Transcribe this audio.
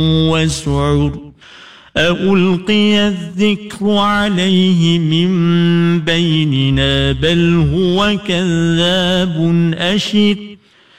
وسعر ألقي الذكر عليه من بيننا بل هو كذاب أشر